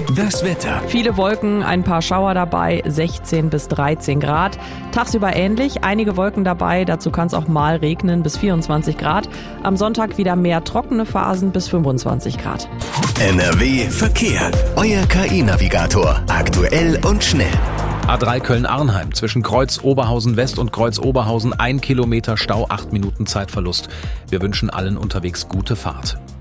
Das Wetter. Viele Wolken, ein paar Schauer dabei, 16 bis 13 Grad. Tagsüber ähnlich, einige Wolken dabei, dazu kann es auch mal regnen, bis 24 Grad. Am Sonntag wieder mehr trockene Phasen, bis 25 Grad. NRW Verkehr. Euer KI-Navigator. Aktuell und schnell. A3 Köln-Arnheim zwischen Kreuz Oberhausen West und Kreuz Oberhausen 1 Kilometer Stau, 8 Minuten Zeitverlust. Wir wünschen allen unterwegs gute Fahrt.